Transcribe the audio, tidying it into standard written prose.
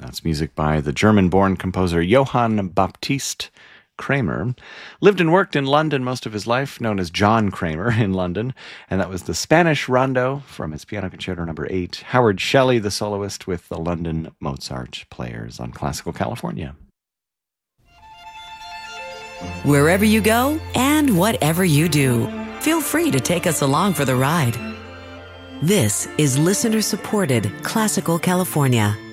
That's music by the German-born composer Johann Baptist Kramer. Lived and worked in London most of his life, known as John Kramer in London. And that was the Spanish Rondo from his Piano Concerto No. 8. Howard Shelley, the soloist with the London Mozart Players on Classical California. Wherever you go and whatever you do, feel free to take us along for the ride. This is listener-supported Classical California.